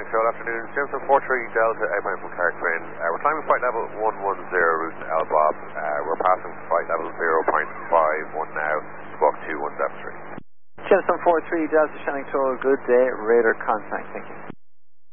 Control, afternoon. Jameson 43 Delta, outbound from Carrickfinn. We're climbing flight level 110, route to El Bob. We're passing flight level 0.51 now, squawk 2173. Jameson 43 Delta, Shannon Control, good day, radar contact, thank you.